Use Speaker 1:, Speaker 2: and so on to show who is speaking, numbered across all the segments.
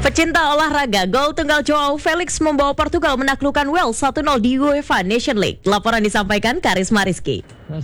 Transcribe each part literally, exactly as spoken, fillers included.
Speaker 1: Pecinta olahraga, gol tunggal Joao Felix membawa Portugal menaklukkan Wales satu nol di UEFA Nation League. Laporan disampaikan Karisma Rizky.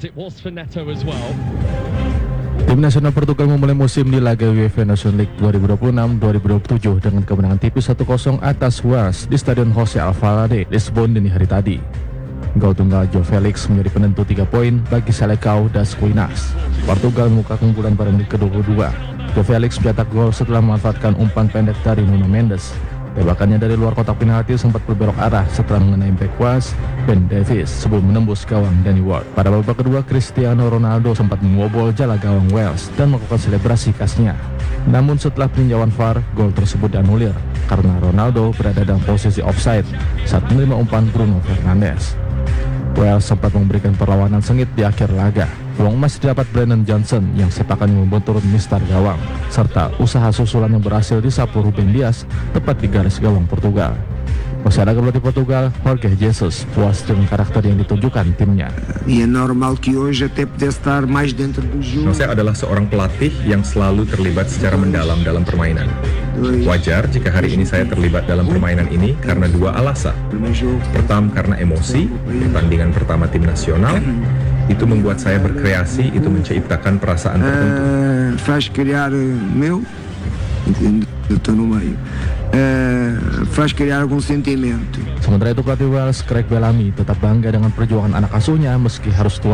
Speaker 2: Tim nasional Portugal memulai musim di laga UEFA Nation League dua ribu dua puluh enam dua ribu dua puluh tujuh dengan kemenangan tipis satu kosong atas Wales di Stadion José Alvalade, Lisbon dini hari tadi. Gol tunggal Joao Felix menjadi penentu tiga poin bagi Selecao das Quinas. Portugal membuka keunggulan pada menit ke dua puluh dua. Joao Felix mencetak gol setelah memanfaatkan umpan pendek dari Nuno Mendes. Tembakannya dari luar kotak penalti sempat berbelok arah setelah mengenai bek was Ben Davies sebelum menembus gawang Danny Ward. Pada babak kedua, Cristiano Ronaldo sempat membobol jala gawang Wales dan melakukan selebrasi khasnya. Namun setelah peninjauan V A R, gol tersebut dianulir karena Ronaldo berada dalam posisi offside saat menerima umpan Bruno Fernandes. Wales sempat memberikan perlawanan sengit di akhir laga. Peluang emas didapat Brennan Johnson yang sepakannya membuat turun mistar gawang, serta usaha susulan yang berhasil disapu Ruben Dias tepat di garis gawang Portugal. Masyarakat pelatih Portugal, Jorge Jesus, puas dengan karakter yang ditunjukkan timnya.
Speaker 3: E é normal que hoje até pudesse estar mais dentro do jogo.
Speaker 4: Jose adalah seorang pelatih yang selalu terlibat secara mendalam dalam permainan. Wajar jika hari ini saya terlibat dalam permainan ini karena dua alasan. Pertama, karena emosi, pertandingan pertama tim nasional, itu membuat saya berkreasi, itu menciptakan perasaan tertentu.
Speaker 3: Uh, faz criar meu, eu estou no meio. Uh, faz criar algum sentimento.
Speaker 2: Sementara itu pelatih Wales, Craig Bellamy, tetap bangga dengan perjuangan anak asuhnya meski harus tua